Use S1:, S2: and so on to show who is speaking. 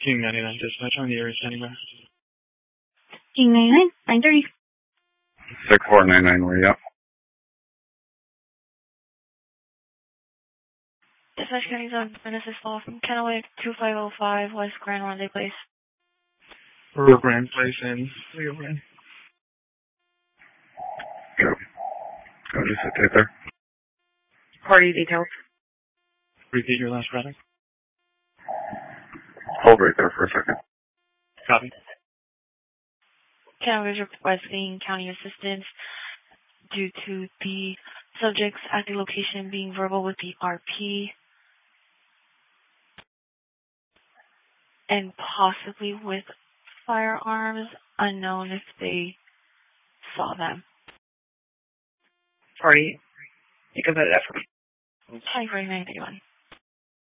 S1: King 99 dispatch on the area standing by.
S2: King 99, 930.
S3: 6499, where you at?
S2: Dispatch County Zone, Genesis Law from Kennewick 2505 West Grand Ronde Place.
S1: Rio Grande Place in Rio Grande.
S3: Go. Go, just sit there.
S2: Party details.
S1: Repeat your last product.
S3: Hold right there for a second.
S1: Copy.
S2: Kennewick is requesting county assistance due to the subject's active location being verbal with the RP and possibly with firearms, unknown if they saw them.
S4: Party, you can put it up for me.
S2: Hi, 4931.